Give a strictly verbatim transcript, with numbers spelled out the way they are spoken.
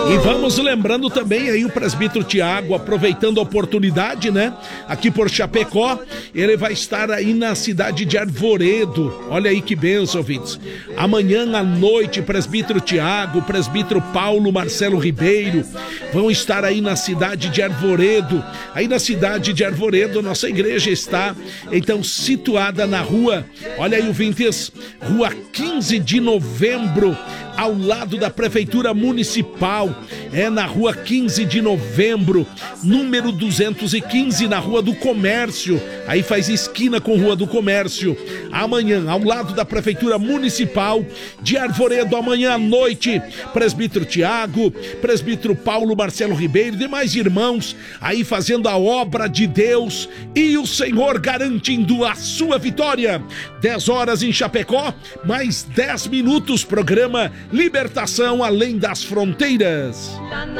E vamos lembrando também aí o presbítero Tiago, aproveitando a oportunidade, né? Aqui por Chapecó, ele vai estar aí na cidade de Arvoredo. Olha aí que bênção, ouvintes. Amanhã à noite, presbítero Tiago, presbítero Paulo Marcelo Ribeiro vão estar aí na cidade de Arvoredo. Aí na cidade de Arvoredo, nossa igreja está, então, situada na rua, olha aí, ouvintes, rua quinze de novembro, ao lado da Prefeitura Municipal, é na rua quinze de novembro, número duzentos e quinze, na Rua do Comércio, aí faz esquina com Rua do Comércio. Amanhã, ao lado da Prefeitura Municipal de Arvoredo, amanhã à noite, presbítero Tiago, presbítero Paulo Marcelo Ribeiro e demais irmãos aí fazendo a obra de Deus e o Senhor garantindo a sua vitória. dez horas em Chapecó, mais dez minutos, programa Libertação Além das Fronteiras.